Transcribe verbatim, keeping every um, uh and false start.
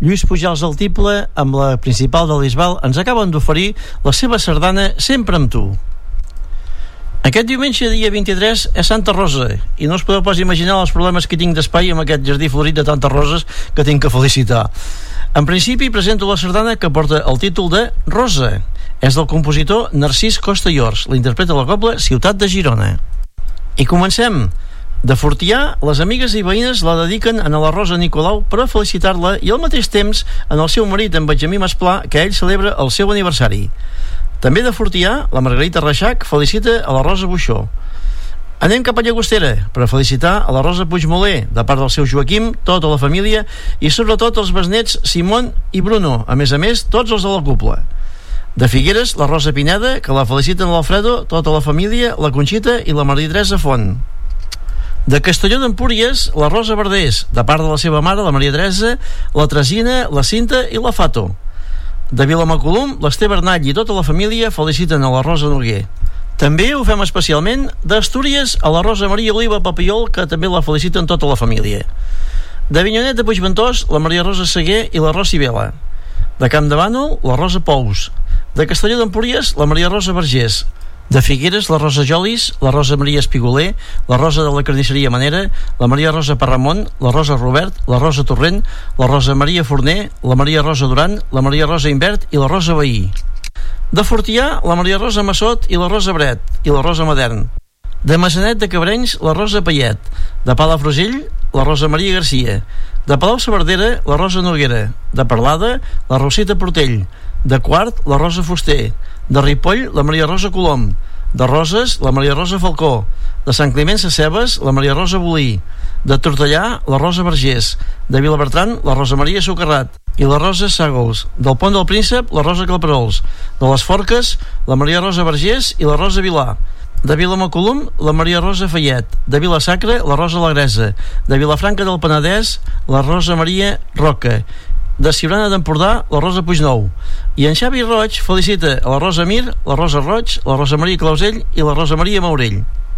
Lluís Pujals del Tible, amb la principal de l'Isbal, ens acaben d'oferir la seva sardana Sempre amb tu. Aquest diumenge, dia vint-i-tres, és Santa Rosa, i no us podeu pas imaginar els problemes que tinc d'espai amb aquest jardí florit de tantes roses que tinc que felicitar. En principi, presento la sardana que porta el títol de Rosa. És del compositor Narcís Costa i Ors, l'interpreta la cobla Ciutat de Girona. I comencem. De Fortià, les amigues i veïnes la dediquen a la Rosa Nicolau per a felicitar-la i al mateix temps en el seu marit, en Benjamí Masplà, que ell celebra el seu aniversari. També de Fortià, la Margarita Reixac felicita a la Rosa Buixó. Anem cap a Llagostera per a felicitar a la Rosa Puigmoler, de part del seu Joaquim, tota la família i sobretot els besnets Simón i Bruno, a més a més tots els de la cúpula. De Figueres, la Rosa Pineda, que la feliciten l'Alfredo, tota la família, la Conxita i la Maria Teresa Font. De Castelló d'Empúries, la Rosa Verdés, de part de la seva mare, la Maria Teresa, la Tresina, la Cinta i la Fato. De Vilamacolum, l'Ester Bernall i tota la família feliciten a la Rosa Noguer. També ho fem especialment d'Astúries a la Rosa Maria Oliva Papiol, que també la feliciten tota la família. De Avinyonet de Puigventós, la Maria Rosa Seguer i la Rosa Ibela. De Campdevànol, la Rosa Pous. De Castelló d'Empúries, la Maria Rosa Vergés. De Figueres, la Rosa Jolis, la Rosa Maria Espigoler, la Rosa de la Carnisseria Manera, la Maria Rosa Parramont, la Rosa Robert, la Rosa Torrent, la Rosa Maria Forner, la Maria Rosa Duran, la Maria Rosa Invert i la Rosa Veí. De Fortià, la Maria Rosa Massot i la Rosa Bret i la Rosa Modern. De Massanet de Cabrenys, la Rosa Payet. De Palafrugell, la Rosa Maria Garcia. De Palau-saverdera, la Rosa Noguera. De Parlada, la Rosita Portell. De Quart, la Rosa Fuster. De Ripoll, la Maria Rosa Colom. De Roses, la Maria Rosa Falcó. De Sant Climent Sescebes, la Maria Rosa Bolí. De Tortellà, la Rosa Vergés. De Vilabertran, la Rosa Maria Socarrat i la Rosa Sàgols. Del Pont del Príncep, la Rosa Claperols. De les Forques, la Maria Rosa Vergés i la Rosa Vilà. De Vilamacolum, la Maria Rosa Fallet. De Vilasacra, la Rosa Lagresa. De Vilafranca del Penedès, la Rosa Maria Roca. De Siurana d'Empordà, la Rosa Puignou. I en Xavi Roig felicita a la Rosa Mir, la Rosa Roig, la Rosa Maria Clausell i la Rosa Maria Maurell.